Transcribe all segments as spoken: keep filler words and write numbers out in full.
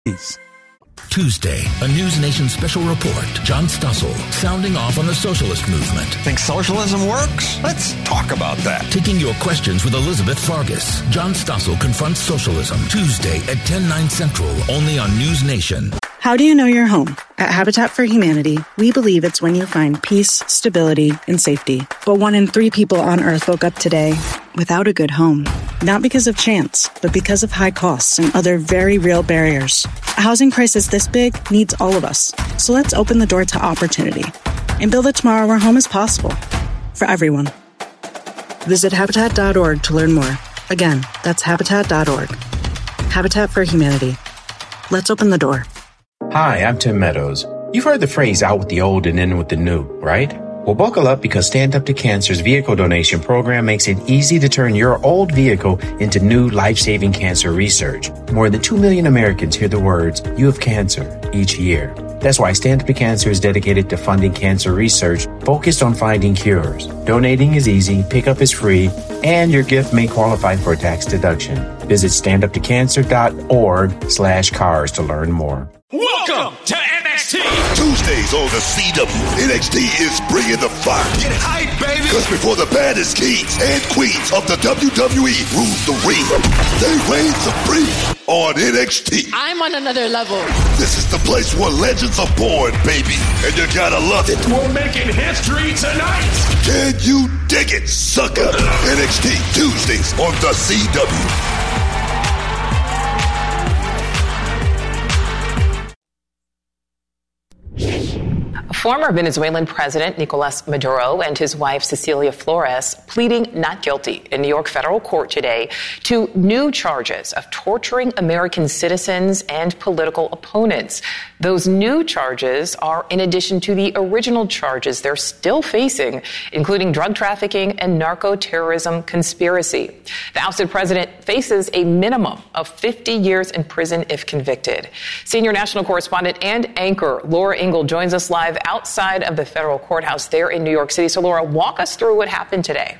Tuesday, a News Nation special report. John Stossel sounding off on the socialist movement. Think socialism works? Let's talk about that. Taking your questions with Elizabeth Fargus. John Stossel confronts socialism. Tuesday at ten, nine Central, only on News Nation. How do you know you're home? At Habitat for Humanity, we believe it's when you find peace, stability, and safety. But one in three people on Earth woke up today without a good home. Not because of chance, but because of high costs and other very real barriers. A housing crisis this big needs all of us. So let's open the door to opportunity and build a tomorrow where home is possible for everyone. Visit Habitat dot org to learn more. Again, that's Habitat dot org. Habitat for Humanity. Let's open the door. Hi, I'm Tim Meadows. You've heard the phrase out with the old and in with the new, right? Well, buckle up because Stand Up to Cancer's vehicle donation program makes it easy to turn your old vehicle into new life-saving cancer research. More than two million Americans hear the words, "You have cancer," each year. That's why Stand Up to Cancer is dedicated to funding cancer research focused on finding cures. Donating is easy, pickup is free, and your gift may qualify for a tax deduction. Visit stand up to cancer dot org slash cars to learn more. Welcome to N X T! Tuesdays on the C W, N X T is bringing the fire. Get hype, baby! Because before the baddest kings and queens of the W W E rules the ring, they reign supreme on N X T. I'm on another level. This is the place where legends are born, baby, and you gotta love it. We're making history tonight! Can you dig it, sucker? N X T, Tuesdays on the C W. Former Venezuelan President Nicolas Maduro and his wife Cecilia Flores pleading not guilty in New York federal court today to new charges of torturing American citizens and political opponents. Those new charges are in addition to the original charges they're still facing, including drug trafficking and narco-terrorism conspiracy. The ousted president faces a minimum of fifty years in prison if convicted. Senior national correspondent and anchor Laura Ingle joins us live outside of the federal courthouse there in New York City. So, Laura, walk us through what happened today.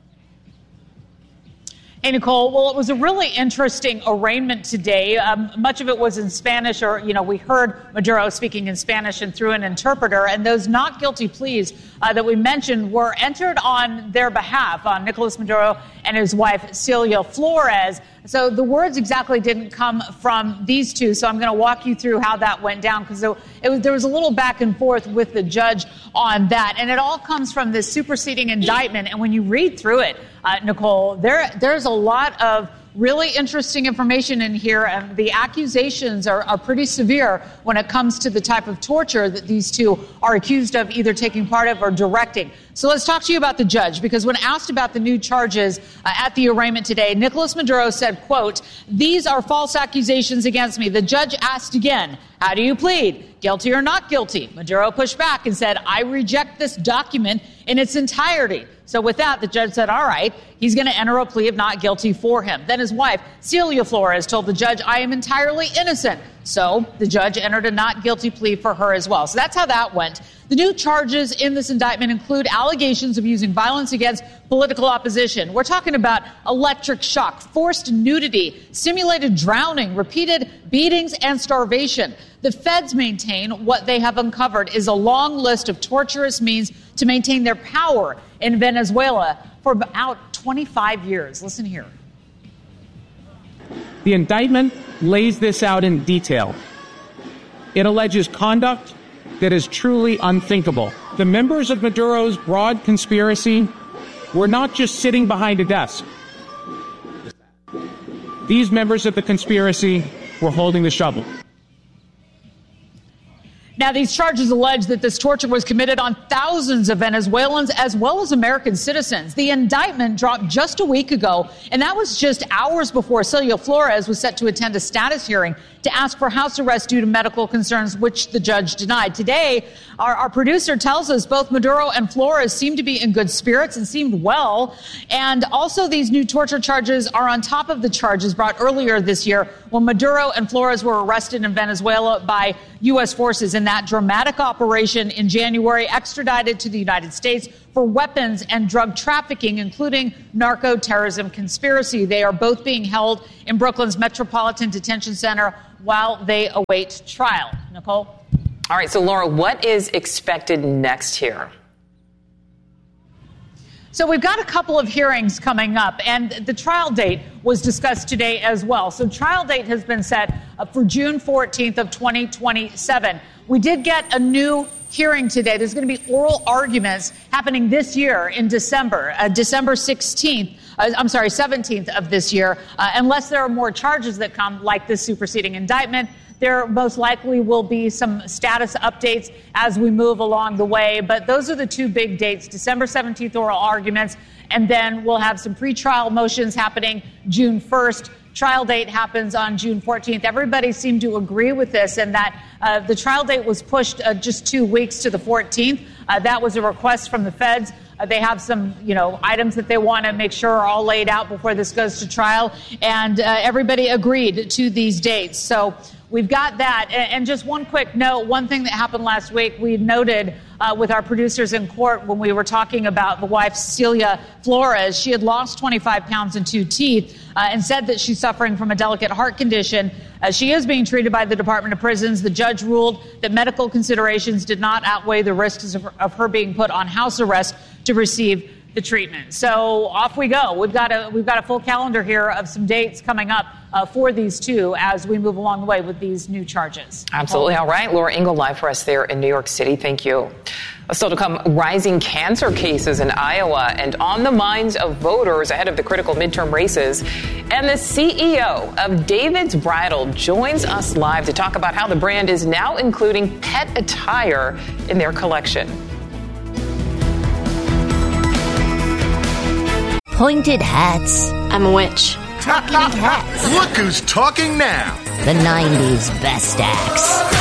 Hey, Nicole. Well, it was a really interesting arraignment today. Um, much of it was in Spanish, or, you know, we heard Maduro speaking in Spanish and through an interpreter. And those not guilty pleas uh, that we mentioned were entered on their behalf, on Nicolas Maduro and his wife, Celia Flores. So the words exactly didn't come from these two. So I'm going to walk you through how that went down, because there was a little back and forth with the judge on that. And it all comes from this superseding indictment. And when you read through it, uh, Nicole, there there's a lot of really interesting information in here, and the accusations are, are pretty severe when it comes to the type of torture that these two are accused of either taking part of or directing. So let's talk to you about the judge, because when asked about the new charges uh, at the arraignment today, Nicolas Maduro said, quote, "These are false accusations against me." The judge asked again, "How do you plead? Guilty or not guilty?" Maduro pushed back and said, "I reject this document in its entirety." So with that, the judge said, all right, he's going to enter a plea of not guilty for him. Then his wife, Celia Flores, told the judge, "I am entirely innocent." So the judge entered a not guilty plea for her as well. So that's how that went. The new charges in this indictment include allegations of using violence against political opposition. We're talking about electric shock, forced nudity, simulated drowning, repeated beatings, and starvation. The feds maintain what they have uncovered is a long list of torturous means to maintain their power in Venezuela for about twenty-five years. Listen here. The indictment lays this out in detail. It alleges conduct that is truly unthinkable. The members of Maduro's broad conspiracy were not just sitting behind a desk. These members of the conspiracy were holding the shovel. Now, these charges allege that this torture was committed on thousands of Venezuelans as well as American citizens. The indictment dropped just a week ago, and that was just hours before Celia Flores was set to attend a status hearing to ask for house arrest due to medical concerns, which the judge denied. Today, our, our producer tells us both Maduro and Flores seem to be in good spirits and seemed well. And also, these new torture charges are on top of the charges brought earlier this year when Maduro and Flores were arrested in Venezuela by U S forces. And in that dramatic operation in January, extradited to the United States for weapons and drug trafficking, including narco-terrorism conspiracy. They are both being held in Brooklyn's Metropolitan Detention Center while they await trial. Nicole? All right, so Laura, what is expected next here? So we've got a couple of hearings coming up, and the trial date was discussed today as well. So trial date has been set for June fourteenth of twenty twenty-seven. We did get a new hearing today. There's going to be oral arguments happening this year in December, uh, December sixteenth. Uh, I'm sorry, seventeenth of this year, uh, unless there are more charges that come, like this superseding indictment. There most likely will be some status updates as we move along the way. But those are the two big dates, December seventeenth oral arguments, and then we'll have some pretrial motions happening June first. Trial date happens on June fourteenth. Everybody seemed to agree with this, and that uh, the trial date was pushed uh, just two weeks to the fourteenth. Uh, that was a request from the feds. Uh, they have some, you know, items that they want to make sure are all laid out before this goes to trial, and uh, everybody agreed to these dates. So we've got that. And, and just one quick note, one thing that happened last week, we noted uh, with our producers in court when we were talking about the wife, Cecilia Flores. She had lost twenty-five pounds and two teeth uh, and said that she's suffering from a delicate heart condition. Uh, she is being treated by the Department of Prisons. The judge ruled that medical considerations did not outweigh the risks of, of her being put on house arrest to receive the treatment. So off we go. We've got a we've got a full calendar here of some dates coming up uh, for these two as we move along the way with these new charges. Absolutely. All right. Laura Ingle live for us there in New York City. Thank you. Still to come, rising cancer cases in Iowa and on the minds of voters ahead of the critical midterm races. And the C E O of David's Bridal joins us live to talk about how the brand is now including pet attire in their collection. Pointed hats. I'm a witch. Talking hats. Look who's talking now. The nineties best acts.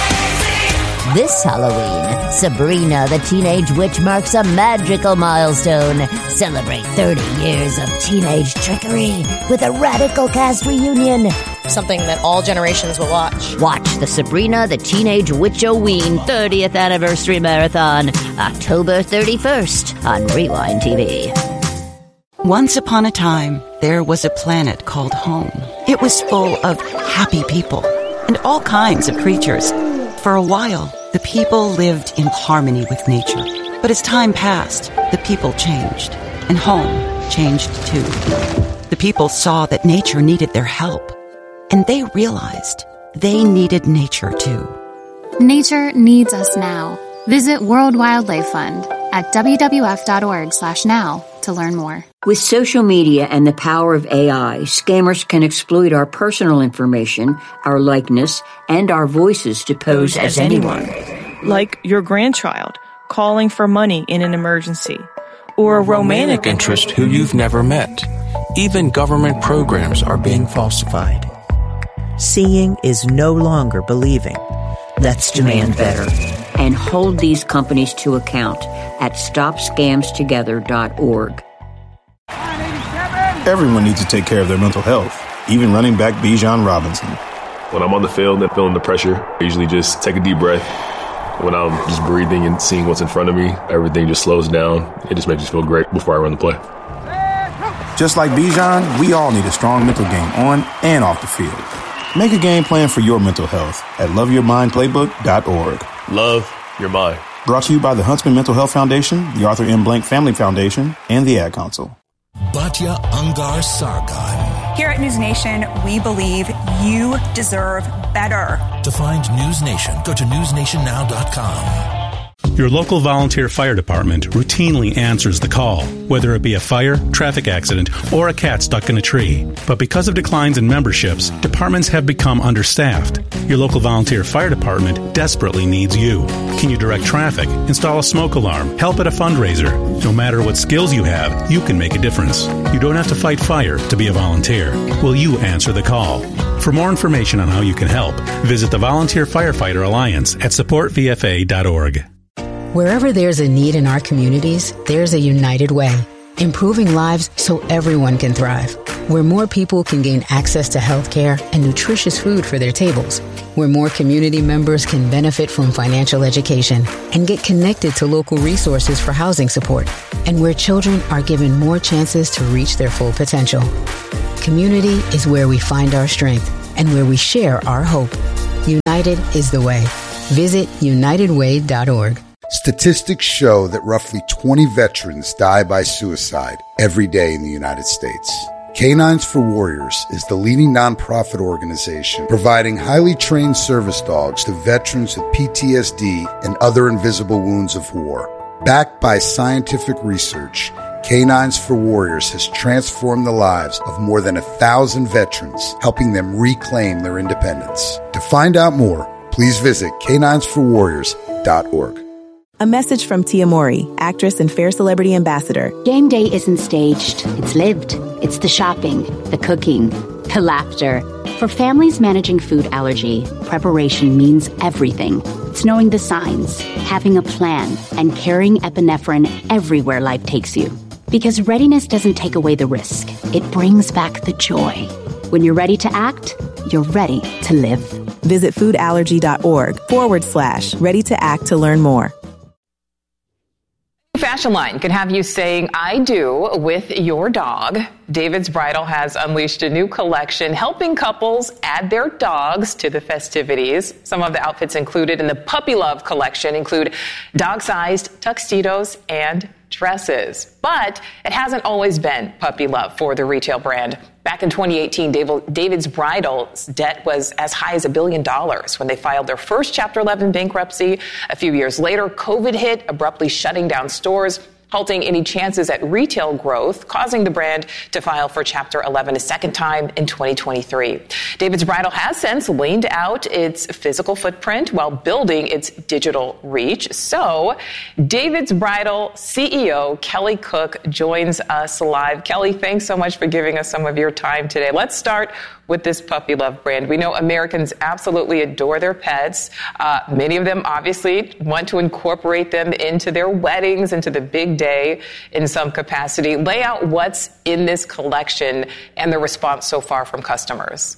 This Halloween, Sabrina the Teenage Witch marks a magical milestone. Celebrate thirty years of teenage trickery with a radical cast reunion. Something that all generations will watch. Watch the Sabrina the Teenage Witch-O-Ween thirtieth Anniversary Marathon, October thirty-first on Rewind T V. Once upon a time, there was a planet called home. It was full of happy people and all kinds of creatures. For a while, the people lived in harmony with nature. But as time passed, the people changed, and home changed too. The people saw that nature needed their help, and they realized they needed nature too. Nature needs us now. Visit World Wildlife Fund at w w f dot org slash now to learn more. With social media and the power of A I, scammers can exploit our personal information, our likeness, and our voices to pose as anyone. Like your grandchild calling for money in an emergency, or a romantic interest who you've never met. Even government programs are being falsified. Seeing is no longer believing. Let's demand better and hold these companies to account at stop scams together dot org. Everyone needs to take care of their mental health, even running back Bijan Robinson. When I'm on the field and feeling the pressure, I usually just take a deep breath. When I'm just breathing and seeing what's in front of me, everything just slows down. It just makes me feel great before I run the play. Just like Bijan, we all need a strong mental game on and off the field. Make a game plan for your mental health at love your mind playbook dot org. Love your mind. Brought to you by the Huntsman Mental Health Foundation, the Arthur M. Blank Family Foundation, and the Ad Council. Batya Ungar Sargon. Here at News Nation, we believe you deserve better. To find News Nation, go to news nation now dot com. Your local volunteer fire department routinely answers the call, whether it be a fire, traffic accident, or a cat stuck in a tree. But because of declines in memberships, departments have become understaffed. Your local volunteer fire department desperately needs you. Can you direct traffic, install a smoke alarm, help at a fundraiser? No matter what skills you have, you can make a difference. You don't have to fight fire to be a volunteer. Will you answer the call? For more information on how you can help, visit the Volunteer Firefighter Alliance at support v f a dot org. Wherever there's a need in our communities, there's a United Way, improving lives so everyone can thrive. where more people can gain access to health care and nutritious food for their tables, where more community members can benefit from financial education and get connected to local resources for housing support, and where children are given more chances to reach their full potential. Community is where we find our strength and where we share our hope. United is the way. Visit united way dot org. Statistics show that roughly twenty veterans die by suicide every day in the United States. Canines for Warriors is the leading nonprofit organization providing highly trained service dogs to veterans with P T S D and other invisible wounds of war. Backed by scientific research, Canines for Warriors has transformed the lives of more than a thousand veterans, helping them reclaim their independence. To find out more, please visit canines for warriors dot org. A message from Tia Mowry, actress and Fair Celebrity Ambassador. Game day isn't staged. It's lived. It's the shopping, the cooking, the laughter. For families managing food allergy, preparation means everything. It's knowing the signs, having a plan, and carrying epinephrine everywhere life takes you. Because readiness doesn't take away the risk. It brings back the joy. When you're ready to act, you're ready to live. Visit foodallergy.org forward slash ready to act to learn more. Fashion line can have you saying I do with your dog. David's Bridal has unleashed a new collection helping couples add their dogs to the festivities. Some of the outfits included in the Puppy Love collection include dog-sized tuxedos and dresses. But it hasn't always been puppy love for the retail brand. Back in twenty eighteen, David's Bridal's debt was as high as a billion dollars when they filed their first Chapter eleven bankruptcy. A few years later, COVID hit, abruptly shutting down stores, halting any chances at retail growth, causing the brand to file for Chapter eleven a second time in twenty twenty-three. David's Bridal has since leaned out its physical footprint while building its digital reach. So, David's Bridal C E O Kelly Cook joins us live. Kelly, thanks so much for giving us some of your time today. Let's start with this Puppy Love brand. We know Americans absolutely adore their pets. Uh, many of them obviously want to incorporate them into their weddings, into the big day in some capacity. Lay out what's in this collection and the response so far from customers.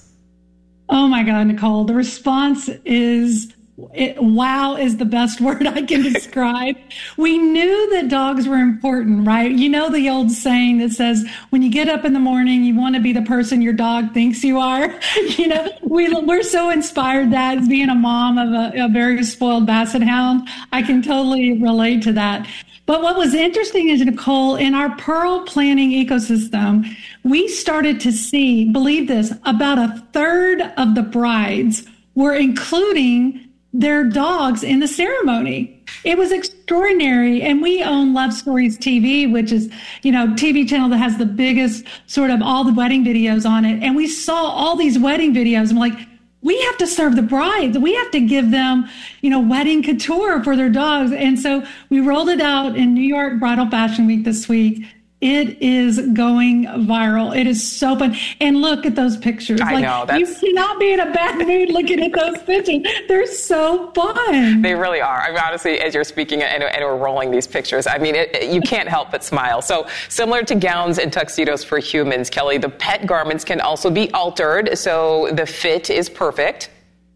Oh my God, Nicole, the response is It, wow is the best word I can describe. We knew that dogs were important, right? You know the old saying that says, when you get up in the morning, you want to be the person your dog thinks you are. You know, we, we're so inspired that as being a mom of a, a very spoiled basset hound, I can totally relate to that. But what was interesting is, Nicole, in our Pearl planning ecosystem, we started to see, believe this, about a third of the brides were including their dogs in the ceremony. It was extraordinary. And we own Love Stories T V, which is, you know, T V channel that has the biggest sort of all the wedding videos on it. And we saw all these wedding videos and we're like, we have to serve the brides. We have to give them, you know, wedding couture for their dogs. And so we rolled it out in New York Bridal Fashion Week this week. It is going viral. It is so fun. And look at those pictures. I like, know. That's... You cannot be in a bad mood looking at those pictures. They're so fun. They really are. I mean, honestly, as you're speaking and, and we're rolling these pictures, I mean, it, it, you can't help but smile. So similar to gowns and tuxedos for humans, Kelly, the pet garments can also be altered. So the fit is perfect.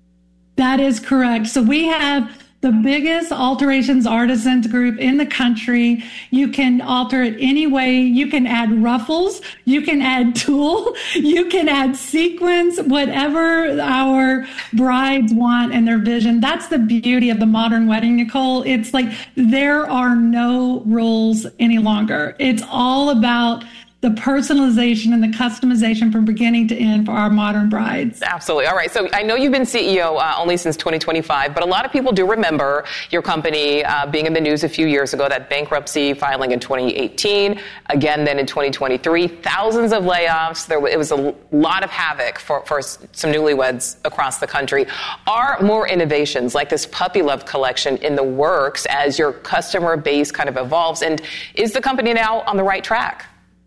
That is correct. So we have the biggest alterations artisans group in the country. You can alter it any way. You can add ruffles. You can add tulle. You can add sequins, whatever our brides want and their vision. That's the beauty of the modern wedding, Nicole. It's like there are no rules any longer. It's all about the personalization and the customization from beginning to end for our modern brides. Absolutely. All right. So I know you've been C E O uh, only since twenty twenty-five, but a lot of people do remember your company uh, being in the news a few years ago, that bankruptcy filing in twenty eighteen, again then in twenty twenty-three, thousands of layoffs. There it was a lot of havoc for, for some newlyweds across the country. Are more innovations like this Puppy Love collection in the works as your customer base kind of evolves? And is the company now on the right track?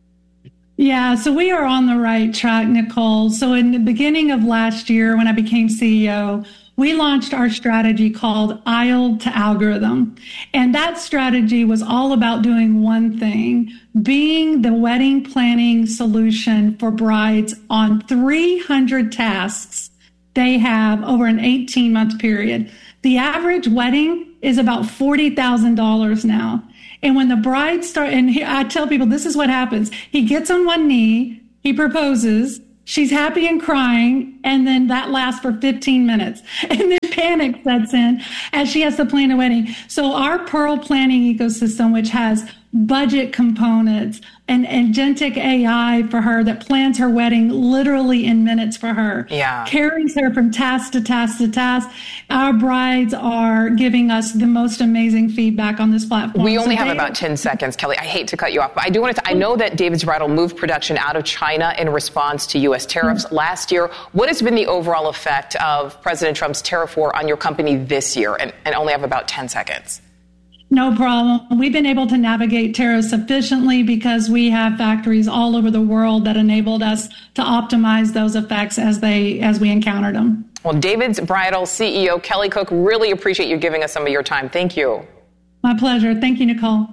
Yeah, so we are on the right track, Nicole. So in the beginning of last year, when I became C E O, we launched our strategy called Aisle to Algorithm. And that strategy was all about doing one thing, being the wedding planning solution for brides on three hundred tasks they have over an eighteen month period. The average wedding is about forty thousand dollars now. And when the bride start, and he, I tell people, this is what happens. He gets on one knee, he proposes, she's happy and crying, and then that lasts for fifteen minutes. And then panic sets in as she has to plan a wedding. So our Pearl planning ecosystem, which has budget components and, and Gentic A I for her that plans her wedding literally in minutes for her, yeah. carries her from task to task to task. Our brides are giving us the most amazing feedback on this platform. We only so have they, about ten seconds, Kelly. I hate to cut you off, but I do want to, I know that David's Bridal moved production out of China in response to U S tariffs mm-hmm. last year. What has been the overall effect of President Trump's tariff war on your company this year? And, and only have about ten seconds. No problem. We've been able to navigate tariffs efficiently because we have factories all over the world that enabled us to optimize those effects as they as we encountered them. Well, David's Bridal C E O Kelly Cook, really appreciate you giving us some of your time. Thank you. My pleasure. Thank you, Nicole.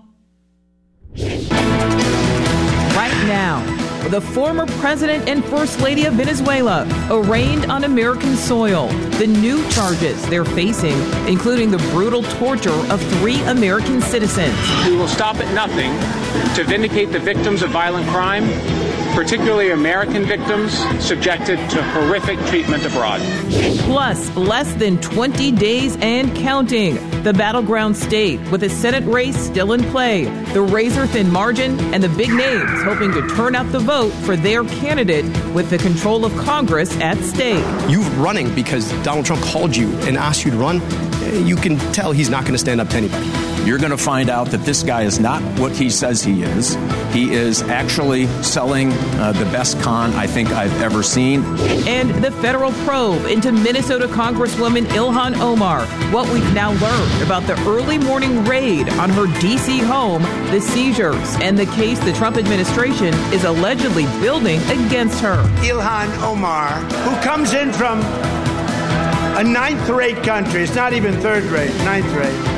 Right now, the former president and first lady of Venezuela arraigned on American soil. The new charges they're facing, including the brutal torture of three American citizens. We will stop at nothing to vindicate the victims of violent crime, particularly American victims subjected to horrific treatment abroad. Plus, less than twenty days and counting. The battleground state with a Senate race still in play, the razor-thin margin, and the big names hoping to turn out the vote for their candidate with the control of Congress at stake. You running because Donald Trump called you and asked you to run, you can tell he's not going to stand up to anybody. You're going to find out that this guy is not what he says he is. He is actually selling uh, the best con I think I've ever seen. And the federal probe into Minnesota Congresswoman Ilhan Omar. What we've now learned about the early morning raid on her D C home, the seizures, and the case the Trump administration is allegedly building against her. Ilhan Omar, who comes in from a ninth-rate country. It's not even third-rate, ninth-rate.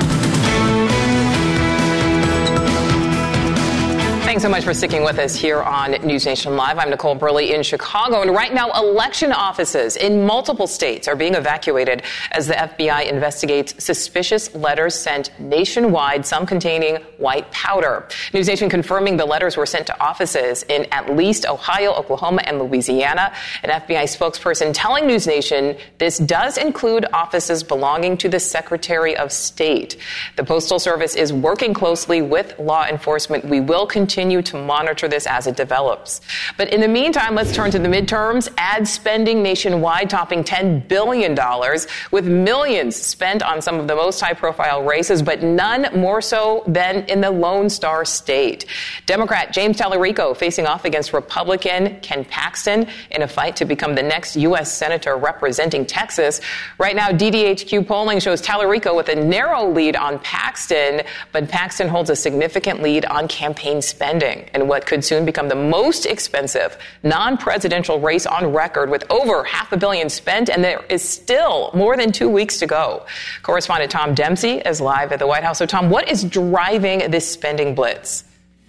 Thanks so much for sticking with us here on News Nation Live. I'm Nicole Burley in Chicago. And right now, election offices in multiple states are being evacuated as the F B I investigates suspicious letters sent nationwide, some containing white powder. News Nation confirming the letters were sent to offices in at least Ohio, Oklahoma, and Louisiana. An F B I spokesperson telling News Nation this does include offices belonging to the Secretary of State. The Postal Service is working closely with law enforcement. We will continue to monitor this as it develops. But in the meantime, let's turn to the midterms. Ad spending nationwide topping ten billion dollars, with millions spent on some of the most high-profile races, but none more so than in the Lone Star State. Democrat James Tallarico facing off against Republican Ken Paxton in a fight to become the next U S Senator representing Texas. Right now, D D H Q polling shows Tallarico with a narrow lead on Paxton, but Paxton holds a significant lead on campaign spending in what could soon become the most expensive non-presidential race on record, with over half a billion spent, and there is still more than two weeks to go. Correspondent Tom Dempsey is live at the White House. So, Tom, what is driving this spending blitz?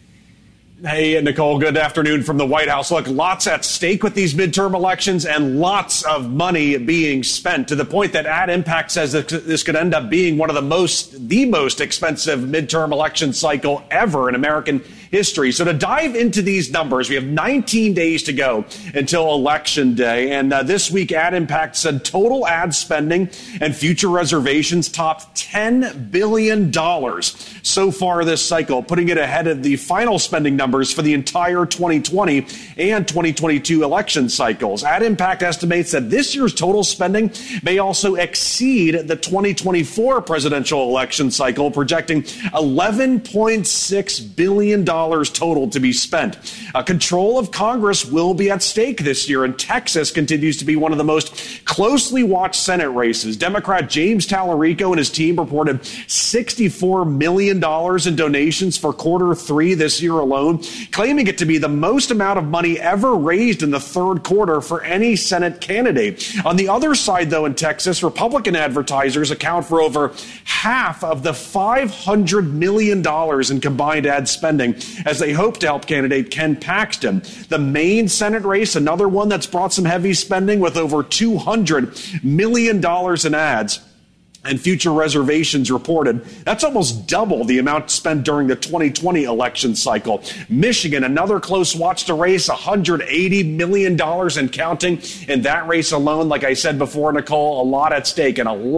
Hey, Nicole, good afternoon from the White House. Look, lots at stake with these midterm elections and lots of money being spent, to the point that Ad Impact says that this could end up being one of the most, the most expensive midterm election cycle ever in American history. So to dive into these numbers, we have nineteen days to go until Election Day. And uh, this week, Ad Impact said total ad spending and future reservations topped ten billion dollars so far this cycle, putting it ahead of the final spending numbers for the entire twenty twenty and twenty twenty-two election cycles. Ad Impact estimates that this year's total spending may also exceed the twenty twenty-four presidential election cycle, projecting eleven point six billion dollars total to be spent. Uh, control of Congress will be at stake this year, and Texas continues to be one of the most closely watched Senate races. Democrat James Tallarico and his team reported sixty-four million dollars in donations for quarter three this year alone, alone, claiming it to be the most amount of money ever raised in the third quarter for any Senate candidate. On the other side, though, in Texas, Republican advertisers account for over half of the five hundred million dollars in combined ad spending as they hope to help candidate Ken Paxton. The Maine Senate race, another one that's brought some heavy spending with over two hundred million dollars in ads and future reservations reported. That's almost double the amount spent during the twenty twenty election cycle. Michigan, another close watch to race, one hundred eighty million dollars and counting. In that race alone, like I said before, Nicole, a lot at stake and a lot